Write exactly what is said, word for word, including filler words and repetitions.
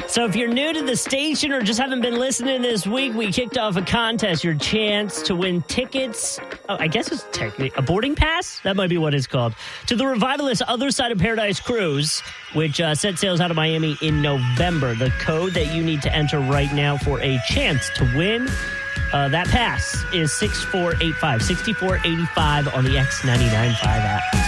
So if you're new to the station or just haven't been listening this week, we kicked off a contest, your chance to win tickets. Oh, I guess it's technically a boarding pass. That might be what it's called. To the Revivalist Other Side of Paradise cruise, which uh, set sails out of Miami in November. The code that you need to enter right now for a chance to win uh, that pass is six four eight five, six four eight five on the X ninety-nine point five app.